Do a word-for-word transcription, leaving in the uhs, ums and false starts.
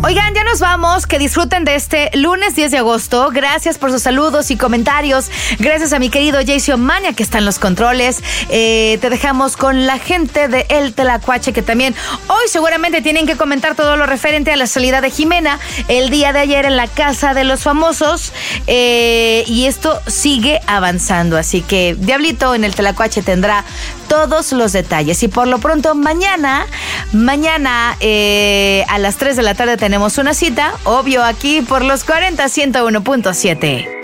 Oigan, ya nos vamos. Que disfruten de este lunes diez de agosto. Gracias por sus saludos y comentarios. Gracias a mi querido Jason Mania, que está en los controles. Eh, te dejamos con la gente de El Tlacuache, que también hoy seguramente tienen que comentar todo lo referente a la salida de Jimena el día de ayer en la Casa de los Famosos. Eh, y esto sigue avanzando. Así que Diablito en El Tlacuache tendrá todos los detalles. Y por lo pronto, mañana, mañana eh, a las tres de la tarde tenemos una cita, obvio, aquí por los cuarenta ciento uno punto siete.